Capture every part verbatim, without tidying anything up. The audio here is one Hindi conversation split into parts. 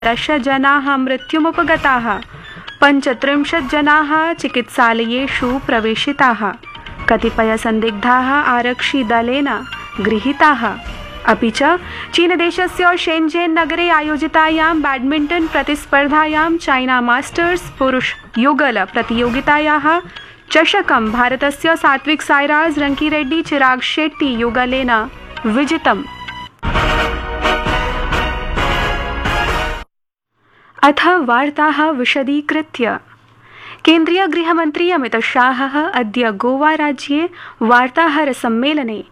दश जनाः मृत्युमुपगताः, पञ्चत्रिंशत् जनाः चिकित्सालयेषु प्रवेशिताः, कतिपयसन्दिग्धाः आरक्षिदलेन गृहीताः। अपि च चीनदेशस्य शेन्झेन् नगरे आयोजितायां बैडमिण्टन् प्रतिस्पर्धायां चाइना मास्टर्स पुरुष युगल प्रतियोगितायाः चषकं भारतस्य सात्विक साईराज रंकीरेड्डी चिराग शेट्टी युगलेन विजितम्। अथ वार्ताः विशदीकृत्य। केन्द्रीय गृहमन्त्री अमितशाहः अद्य गोवा राज्ये वार्ताहरसम्मेलने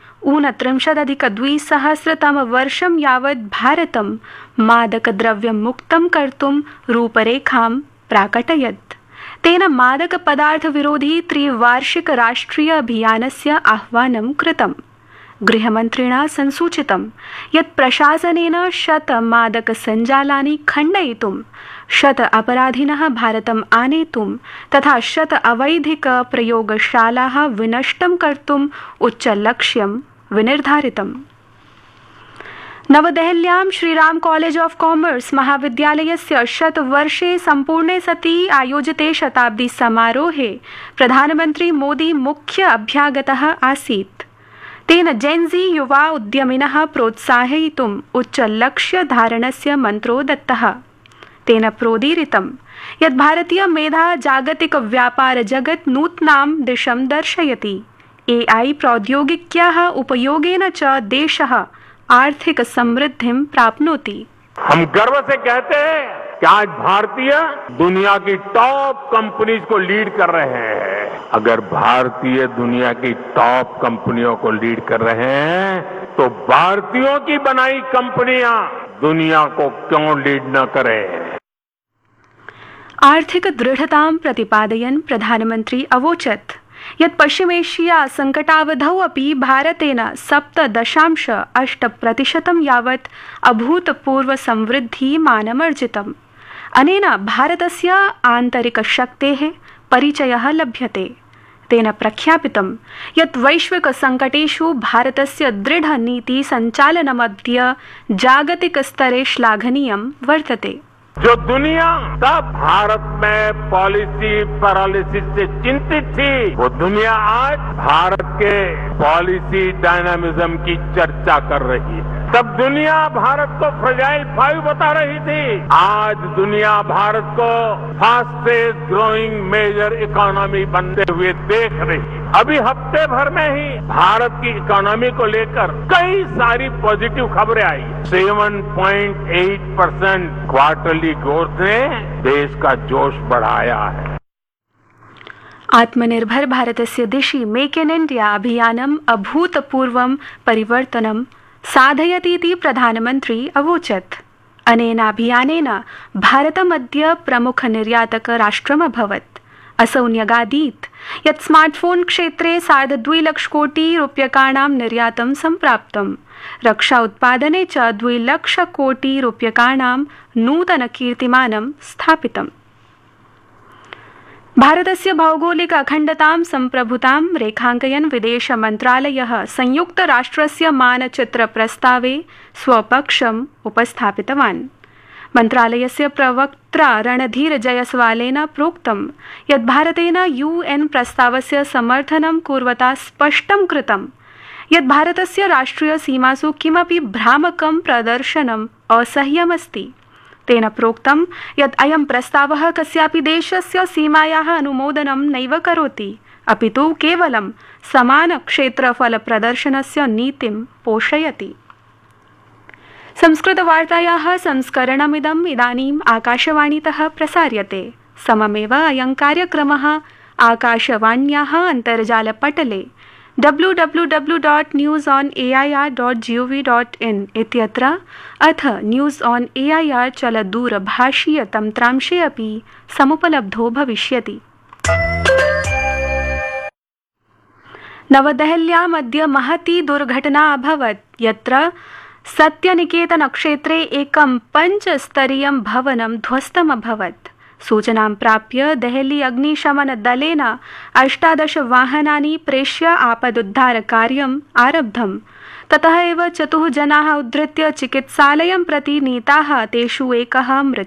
ऊनत्रिंशदधिकद्विसहस्रतमवर्षं यावत् भारतं मादकद्रव्यमुक्तं कर्तुं रूपरेखां प्राकटयत्। तेन मादकपदार्थविरोधी त्रिवार्षिक राष्ट्रिय अभियानस्य आह्वानं कृतम्। गृहमन्त्रिणा संसूचितं यत् प्रशासनेन शत मादकसञ्जालानि खण्डयितुं, शत अपराधिनः भारतम् आनेतुं तथा शत अवैधिक प्रयोगशालाः विनष्टं कर्तुम् उच्चलक्ष्यं विनिर्धारितम्। नवदेहल्यां श्रीराम कॉलेज ऑफ कॉमर्स महाविद्यालयस्य शतवर्षे सम्पूर्णे सति आयोजिते शताब्दी समारोहे प्रधानमन्त्री मोदी मुख्य अभ्यागतः आसीत्। तेन जेन्जी युवा उद्यमिनः प्रोत्साहयितुम् उच्चलक्ष्यधारणस्य मन्त्रो दत्तः। तेन प्रोदीरितं यत् भारतीय मेधा जागतिक व्यापार जगत् नूतनां दिशं दर्शयति। एआई प्रौद्योगिक्याः उपयोगेन च देशः आर्थिक समृद्धिं प्राप्नोति। हम गर्व से कहते हैं कि आज भारतीय दुनिया की टॉप कंपनीज को लीड कर रहे हैं। अगर भारतीय दुनिया की टॉप कंपनियों को लीड कर रहे हैं तो भारतीयों की बनाई कंपनियां दुनिया को क्यों लीड न करें। आर्थिक दृढ़तां प्रतिपादयन् प्रधानमन्त्री अवोचत् यत् पश्चिमेशिया संकटावधौ अपि भारतेन सप्त दशांश अष्ट प्रतिशतं यावत् अभूतपूर्व समृद्धिमानमर्जितम्। अनेन भारतस्य आन्तरिकशक्तेः परिचयः लभ्यते। तेन प्रख्यापितं यत् वैश्विक संकटेषु भारतस्य दृढ नीति सञ्चालनमद्य जागतिक स्तरे श्लाघनीयं वर्तते। जो दुनिया तब भारत में पॉलिसी पैरालिसिस से चिंतित थी, वो दुनिया आज भारत के पॉलिसी डायनामिज्म की चर्चा कर रही है। तब दुनिया भारत को फ्रजाइल फाइव बता रही थी, आज दुनिया भारत को फास्टेस्ट ग्रोइंग मेजर इकोनॉमी बनते हुए देख रही है। अभी हफ्ते भर में ही भारत की इकोनॉमी को लेकर कई सारी पॉजिटिव खबरें आई। Seven point eight percent quarterly growth ने देश का जोश बढ़ाया है। आत्मनिर्भर भारतस्य दिशि मेक इन इंडिया अभियानम् अभूतपूर्वं परिवर्तनं साधयतीति प्रधानमन्त्री अवोचत्। अनेनाभियानेन भारतमद्य प्रमुख निर्यातक राष्ट्रमभवत्। असौ न्यगादीत् यत् स्मार्टफोन क्षेत्रे सार्धद्विलक्षकोटि रूप्यकाणां निर्यातं सम्प्राप्तम्। रक्षा उत्पादने च द्विलक्षकोटि रूप्यकाणां नूतन कीर्तिमानं स्थापितम्। भारतस्य भौगोलिक अखण्डतां सम्प्रभुतां रेखाङ्कयन् विदेश मन्त्रालयः संयुक्तराष्ट्रस्य मानचित्र प्रस्तावे स्वपक्षम् उपस्थापितवान्। मन्त्रालयस्य प्रवक्त्रा रणधीर जयसवालेन प्रोक्तं यत् भारतेन यूएन प्रस्तावस्य समर्थनं कुर्वता स्पष्टं कृतं यत् भारतस्य राष्ट्रिय सीमासु किमपि भ्रामकं प्रदर्शनम् असह्यमस्ति। तेन प्रोक्तं यत् अयं प्रस्तावः कस्यापि देशस्य सीमायाः अनुमोदनं नैव करोति, अपितु केवलं समान क्षेत्रफल प्रदर्शनस्य नीतिं पोषयति। संस्कृतवार्तायाः संस्करणमिदम् इदानीम् आकाशवाणीतः प्रसार्यते। सममेव अयं कार्यक्रमः आकाशवाण्याः अन्तर्जालपटले W W W dot news on A I R dot G O V dot in इत्यत्र अथ news on A I R चलदूरभाषीय तन्त्रांशे अपि समुपलब्धो भविष्यति। नवदेहल्याम् अद्य महती दुर्घटना अभवत्, यत्र सत्यनिकेतनक्षेत्रे एकं पञ्चस्तरीयं भवनं ध्वस्तमभवत्। सूचनां प्राप्य देहली अग्निशमन दलेन अष्टादश वाहनानि प्रेष्य आपदुद्धारकार्यम् आरब्धम्। ततः एव चतुः जनाः उद्धृत्य चिकित्सालयं प्रति नीताः, तेषु एकः मृतः।